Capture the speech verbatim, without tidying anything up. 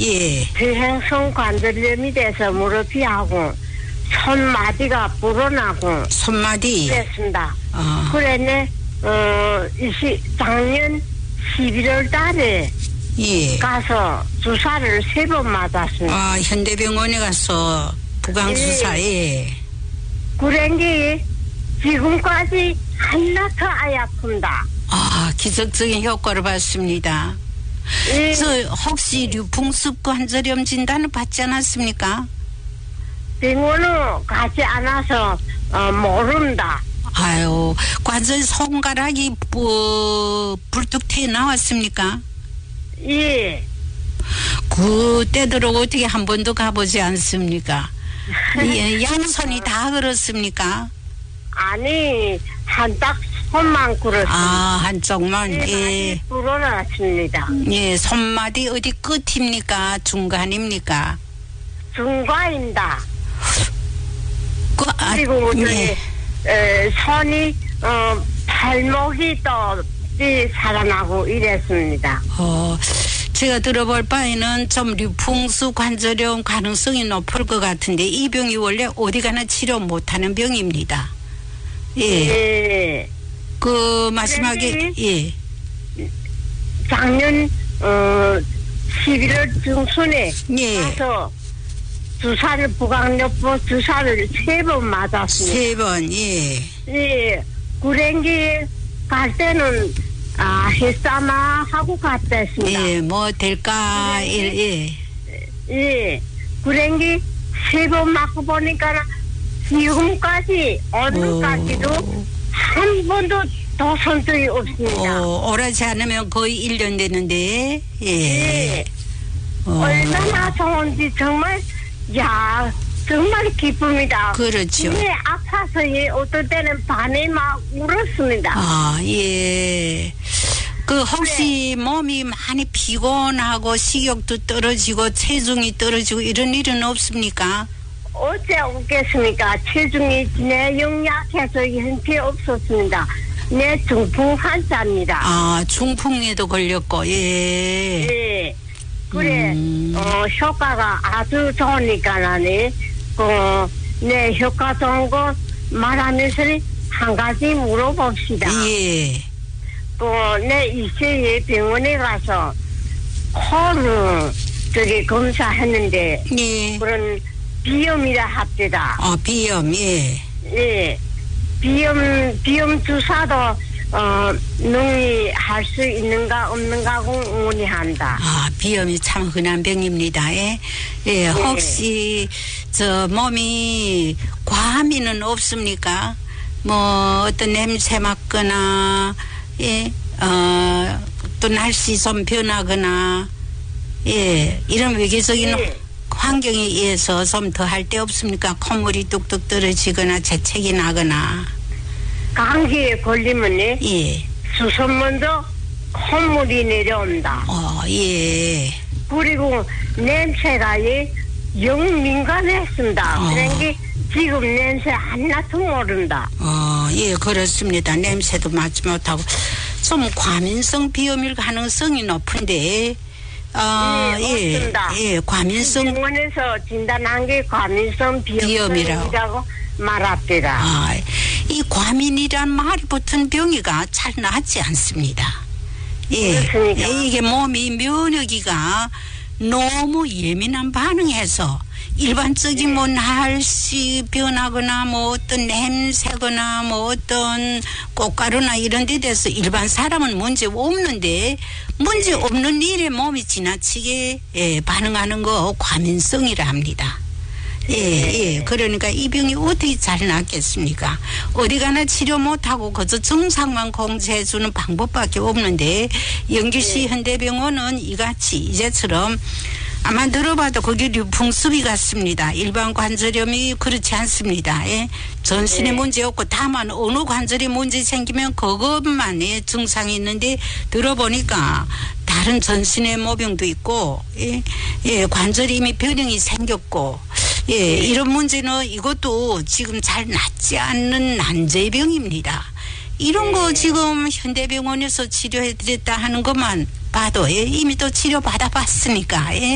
예. 비행성 관절염이 돼서 무릎이 하고 손마디가 불어나고 손마디. 그랬습니다. 어. 그랬네. 어, 이시, 작년 십일월 달에 예. 가서 주사를 세 번 맞았습니다. 아, 현대병원에 가서 부강주사. 예. 그런 게 지금까지 한나트 아야 아픕니다. 아, 기적적인 효과를 봤습니다. 예. 저 혹시 류풍습 관절염 진단을 받지 않았습니까? 병원은 가지 않아서 어, 모른다. 아유, 관절 손가락이 뭐 불뚝 튀어나왔습니까? 예. 그때도록 어떻게 한 번도 가보지 않습니까? 예, 양손이 다 그렇습니까? 아니, 한 딱 손만 그렇습니다. 아, 한쪽만. 예. 예. 불어났습니다. 예, 손마디 어디 끝입니까? 중간입니까? 중과입니다. 그, 아, 그리고 저기 예. 에, 손이 어, 발목이 또 이 살아나고 이랬습니다. 어, 제가 들어볼 바에는 좀 류풍수 관절염 가능성이 높을 것 같은데 이 병이 원래 어디 가나 치료 못하는 병입니다. 예. 예. 그 마지막에 예. 작년 어, 십일월 중순에 예. 가서 주사를 부강요법 주사를 세 번 맞았습니다. 세 번. 예. 예. 구랭기 갈 때는 아 해싸마 하고 갔댔습니다. 예. 뭐 될까? 예. 예. 예. 구랭기 세 번 맞고 보니까 지금까지 오늘까지도 한 번도 더 손등이 없습니다. 어, 오라지 않으면 거의 일 년 되는데. 예. 예. 어. 얼마나 좋은지 정말 야 정말 기쁩니다. 그렇죠. 예, 아파서 예, 어떨 때는 밤에 막 울었습니다. 아, 예. 그 혹시 네. 몸이 많이 피곤하고 식욕도 떨어지고 체중이 떨어지고 이런 일은 없습니까? 어째 없겠습니까? 체중이 내 영약해서 형태 없었습니다. 내 중풍 환자입니다. 아, 중풍에도 걸렸고, 예. 예. 그래, 음. 어, 효과가 아주 좋으니까 나는, 어, 내 효과 좋은 거 말하면서 한 가지 물어봅시다. 예. 그, 내 이세에 병원에 가서 코를 저기 검사했는데, 예. 그런 비염이라 합니다. 어, 비염, 예. 예. 비염, 비염 주사도, 어, 능히 할 수 있는가 없는가 문의한다. 아, 비염이 참 흔한 병입니다. 예. 예, 혹시, 저, 몸이 과미는 없습니까? 뭐, 어떤 냄새 맡거나, 예, 어, 또 날씨 좀 변하거나, 예, 이런 외계적인 예. 환경에 의해서 좀 더 할 데 없습니까? 콧물이 뚝뚝 떨어지거나 재채기 나거나. 감기에 걸리면, 예. 수선 먼저 콧물이 내려온다. 어, 예. 그리고 냄새가 예, 영 민감했습니다. 어. 그런 게 지금 냄새 하나도 모른다. 어, 예, 그렇습니다. 냄새도 맡지 못하고. 좀 과민성 비염일 가능성이 높은데, 어, 예, 예, 없습니다. 예, 과민성, 병원에서 진단한 게 과민성 비염이라고. 비염이라고 말합니다. 아, 이 과민이란 말이 붙은 병이가 잘 낫지 않습니다. 예, 그렇습니까? 예, 이게 몸이 면역이가 너무 예민한 반응해서 일반적인 뭐 날씨 변하거나 뭐 어떤 냄새거나 뭐 어떤 꽃가루나 이런 데 대해서 일반 사람은 문제 없는데 문제 없는 일에 몸이 지나치게 예, 반응하는 거 과민성이라 합니다. 예, 예. 그러니까 이 병이 어떻게 잘 낫겠습니까? 어디 가나 치료 못하고 그저 증상만 공제해주는 방법밖에 없는데 영주시 현대병원은 이같이 이제처럼 아마 들어봐도 거기 류풍습이 같습니다. 일반 관절염이 그렇지 않습니다. 예? 전신에 네. 문제 없고 다만 어느 관절에 문제 생기면 그것만의 증상이 있는데 들어보니까 다른 전신의 모병도 있고 예, 예 관절이 이미 변형이 생겼고 예 이런 문제는 이것도 지금 잘 낫지 않는 난제병입니다. 이런 거 지금 현대병원에서 치료해드렸다 하는 것만 봐도 예, 이미 또 치료 받아봤으니까 예.